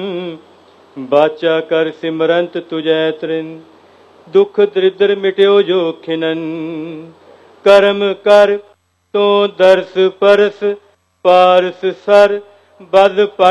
ਬਾਚਾ ਕਰ ਸਿਮਰੰਤ ਤੁਜੈ ਤ੍ਰਿਨ, ਦੁਖ ਦਰਿਦਰ ਮਿਟਿਓ ਜੋ ਖਿਨਨ। ਕਰਮ ਕਰ ਤੋ ਦਰਸ ਪਰਸ, ਪਾਰਸ ਸਰ ਬਦ